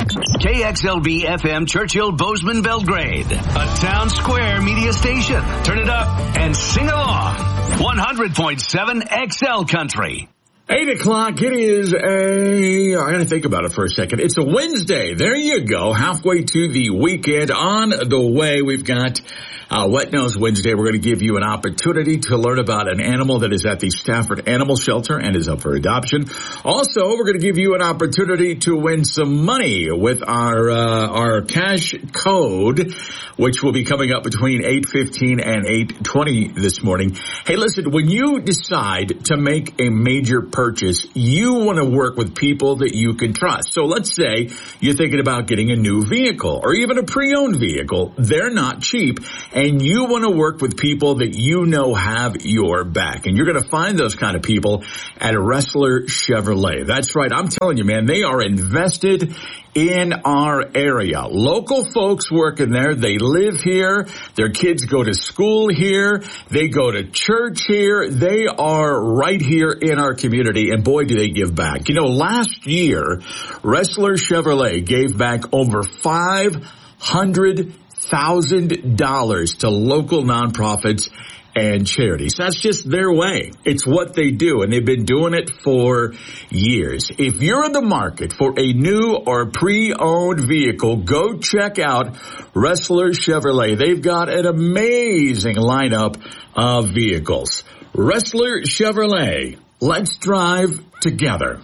KXLB FM Churchill Bozeman Belgrade, a town square media station. Turn it up and sing along. 100.7 XL Country. 8 o'clock, it is I gotta think about it for a second. It's a Wednesday. There you go. Halfway to the weekend on the way. We've got Wet Nose Wednesday. We're going to give you an opportunity to learn about an animal that is at the Stafford Animal Shelter and is up for adoption. Also, we're going to give you an opportunity to win some money with our cash code, which will be coming up between 8:15 and 8:20 this morning. Hey, listen, when you decide to make a major purchase, you want to work with people that you can trust. So let's say you're thinking about getting a new vehicle or even a pre-owned vehicle. They're not cheap. And you want to work with people that you know have your back. And you're going to find those kind of people at Ressler Chevrolet. That's right. I'm telling you, man, they are invested in our area. Local folks working there. They live here. Their kids go to school here. They go to church here. They are right here in our community. And boy, do they give back. You know, last year, Ressler Chevrolet gave back over $500,000 to local nonprofits and charities. That's just their way. It's what they do, and they've been doing it for years. If you're in the market for a new or pre-owned vehicle, go check out Ressler Chevrolet. They've got an amazing lineup of vehicles. Ressler Chevrolet. Let's drive together.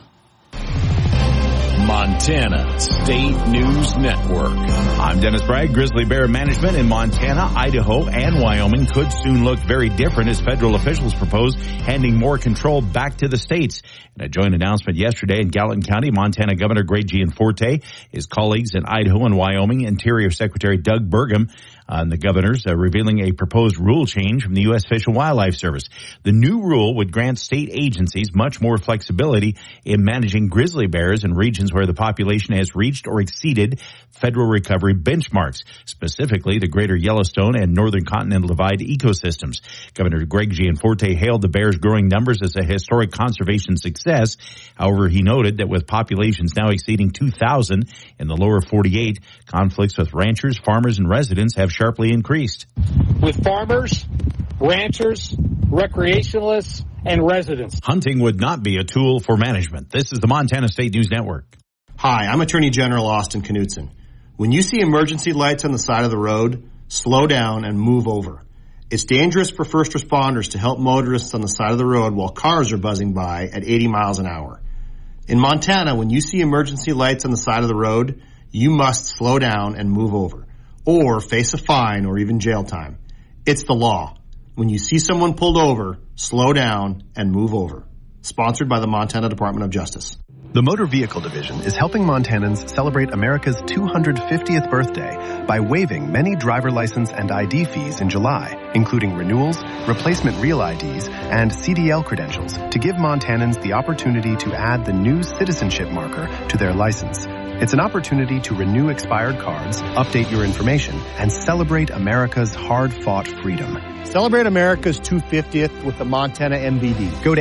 Montana State News Network. I'm Dennis Bragg. Grizzly bear management in Montana, Idaho, and Wyoming could soon look very different as federal officials propose handing more control back to the states. In a joint announcement yesterday in Gallatin County, Montana Governor Greg Gianforte, his colleagues in Idaho and Wyoming, Interior Secretary Doug Burgum, and the governors revealing a proposed rule change from the U.S. Fish and Wildlife Service. The new rule would grant state agencies much more flexibility in managing grizzly bears in regions where the population has reached or exceeded federal recovery benchmarks, specifically the greater Yellowstone and Northern Continental Divide ecosystems. Governor Greg Gianforte hailed the bears' growing numbers as a historic conservation success. However, he noted that with populations now exceeding 2,000 in the lower 48, conflicts with ranchers, farmers, and residents have sharply increased. With farmers, ranchers, recreationalists, and residents. Hunting would not be a tool for management. This is the Montana State News Network. Hi, I'm Attorney General Austin Knudsen. When you see emergency lights on the side of the road, slow down and move over. It's dangerous for first responders to help motorists on the side of the road while cars are buzzing by at 80 miles an hour. In Montana, when you see emergency lights on the side of the road, you must slow down and move over, or face a fine or even jail time. It's the law. When you see someone pulled over, slow down and move over. Sponsored by the Montana Department of Justice. The Motor Vehicle Division is helping Montanans celebrate America's 250th birthday by waiving many driver license and ID fees in July, including renewals, replacement real IDs, and CDL credentials to give Montanans the opportunity to add the new citizenship marker to their license. It's an opportunity to renew expired cards, update your information, and celebrate America's hard-fought freedom. Celebrate America's 250th with the Montana MVD. Go to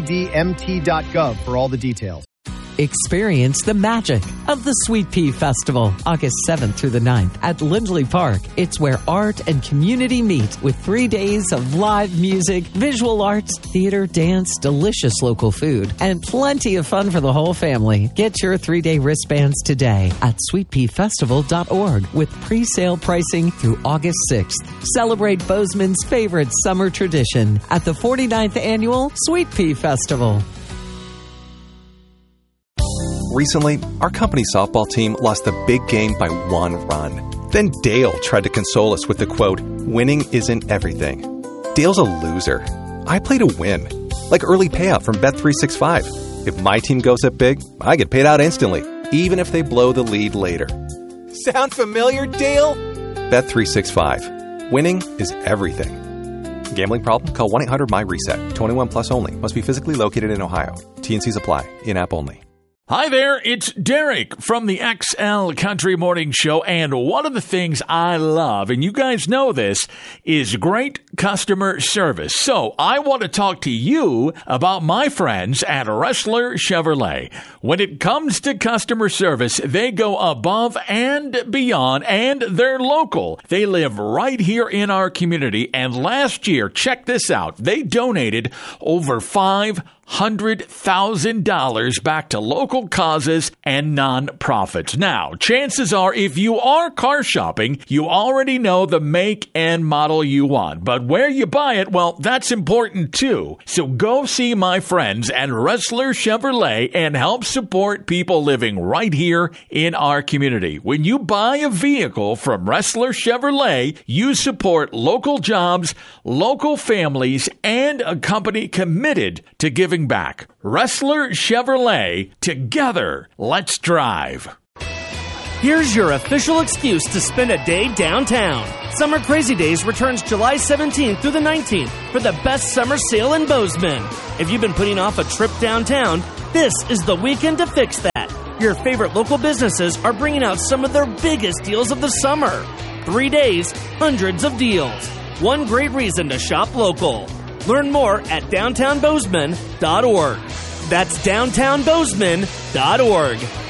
mvdmt.gov for all the details. Experience the magic of the Sweet Pea Festival, August 7th through the 9th at Lindley Park. It's where art and community meet with 3 days of live music, visual arts, theater, dance, delicious local food, and plenty of fun for the whole family. Get your 3-day wristbands today at sweetpeafestival.org with pre-sale pricing through August 6th. Celebrate Bozeman's favorite summer tradition at the 49th Annual Sweet Pea Festival. Recently, our company softball team lost the big game by 1 run. Then Dale tried to console us with the quote, "Winning isn't everything." Dale's a loser. I play to win. Like early payout from Bet365. If my team goes up big, I get paid out instantly, even if they blow the lead later. Sound familiar, Dale? Bet365. Winning is everything. Gambling problem? Call 1-800-MY-RESET. 21 plus only. Must be physically located in Ohio. T&Cs apply. In-app only. Hi there, it's Derek from the XL Country Morning Show, and one of the things I love, and you guys know this, is great customer service. So I want to talk to you about my friends at Ressler Chevrolet. When it comes to customer service, they go above and beyond, and they're local. They live right here in our community, and last year, check this out, they donated over $500,000 back to local causes and nonprofits. Now, chances are if you are car shopping, you already know the make and model you want. But where you buy it, well, that's important too. So go see my friends at Ressler Chevrolet and help support people living right here in our community. When you buy a vehicle from Ressler Chevrolet, you support local jobs, local families, and a company committed to giving back. Ressler Chevrolet, together, let's drive. Here's your official excuse to spend a day downtown. Summer Crazy Days returns July 17th through the 19th for the best summer sale in Bozeman. If you've been putting off a trip downtown, this is the weekend to fix that. Your favorite local businesses are bringing out some of their biggest deals of the summer. 3 days, hundreds of deals. One great reason to shop local. Learn more at downtownbozeman.org. That's downtownbozeman.org.